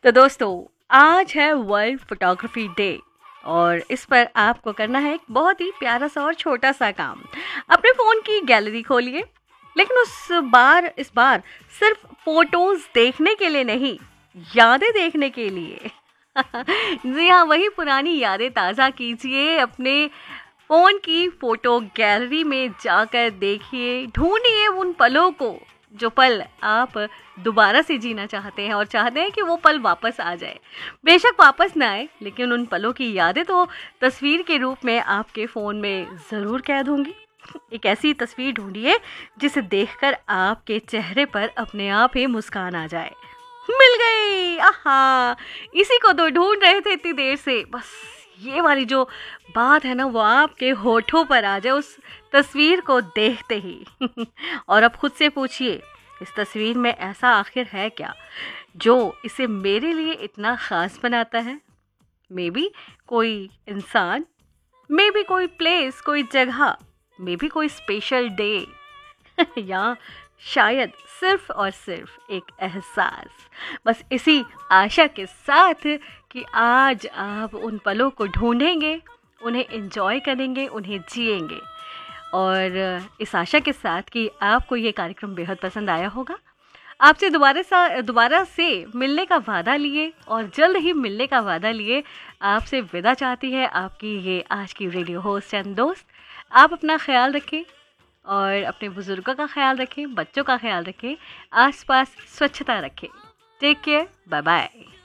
तो दोस्तों, आज है वर्ल्ड फोटोग्राफी डे और इस पर आपको करना है एक बहुत ही प्यारा सा और छोटा सा काम। अपने फ़ोन की गैलरी खोलिए, लेकिन इस बार सिर्फ फोटोज देखने के लिए नहीं, यादें देखने के लिए। जी हाँ, वही पुरानी यादें ताज़ा कीजिए। अपने फ़ोन की फ़ोटो गैलरी में जाकर देखिए, ढूंढिए उन पलों को जो पल आप दोबारा से जीना चाहते हैं और चाहते हैं कि वो पल वापस आ जाए। बेशक वापस ना आए, लेकिन उन पलों की यादें तो तस्वीर के रूप में आपके फ़ोन में ज़रूर कैद होंगी। एक ऐसी तस्वीर ढूंढिए जिसे देखकर आपके चेहरे पर अपने आप ही मुस्कान आ जाए। मिल गई, आहा, इसी को तो ढूंढ रहे थे इतनी देर से। बस ये वाली जो बात है ना, वो आपके होठों पर आ जाए उस तस्वीर को देखते ही। और अब खुद से पूछिए, इस तस्वीर में ऐसा आखिर है क्या जो इसे मेरे लिए इतना ख़ास बनाता है? मे बी कोई इंसान, मे बी कोई प्लेस, कोई जगह, मे बी कोई स्पेशल डे, या शायद सिर्फ और सिर्फ एक एहसास। बस इसी आशा के साथ कि आज आप उन पलों को ढूंढेंगे, उन्हें एंजॉय करेंगे, उन्हें जिएंगे, और इस आशा के साथ कि आपको ये कार्यक्रम बेहद पसंद आया होगा। आपसे दोबारा से मिलने का वादा लिए और जल्द ही मिलने का वादा लिए आपसे विदा चाहती है आपकी ये आज की रेडियो होस्ट एंड दोस्त। आप अपना ख्याल रखें और अपने बुजुर्गों का ख्याल रखें, बच्चों का ख्याल रखें, आसपास स्वच्छता रखें। Take care, bye bye.